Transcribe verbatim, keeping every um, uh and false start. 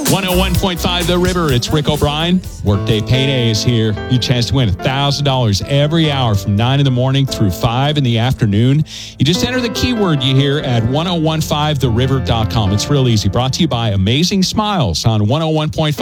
one oh one point five The River. It's Rick O'Brien. Workday Payday is here. You chance to win one thousand dollars every hour from nine in the morning through five in the afternoon. You just enter the keyword you hear at ten fifteen the river dot com. It's real easy. Brought to you by Amazing Smiles on one oh one point five.